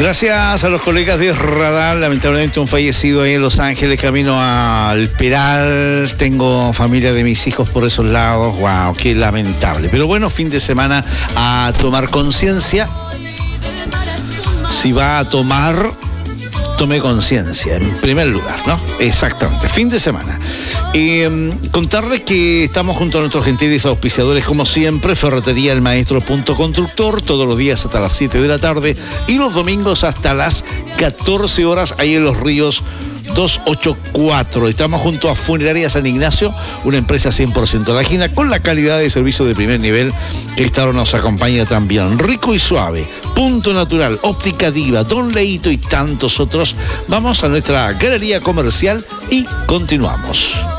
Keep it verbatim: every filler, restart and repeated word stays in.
Gracias a los colegas de Radar. Lamentablemente un fallecido ahí en Los Ángeles, camino al Peral. Tengo familia de mis hijos por esos lados. Wow, qué lamentable. Pero bueno, fin de semana a tomar conciencia. Si va a tomar, tome conciencia, en primer lugar, ¿no? Exactamente, fin de semana. Eh, contarles que estamos junto a nuestros gentiles auspiciadores, como siempre, Ferretería El Maestro Punto Constructor, todos los días hasta las siete de la tarde y los domingos hasta las catorce horas, ahí en Los Ríos doscientos ochenta y cuatro. Estamos junto a Funeraria San Ignacio, una empresa cien por ciento lajina con la calidad de servicio de primer nivel que esta hora nos acompaña también. Rico y suave, Punto Natural, Óptica Diva, Don Leito y tantos otros. Vamos a nuestra galería comercial y continuamos.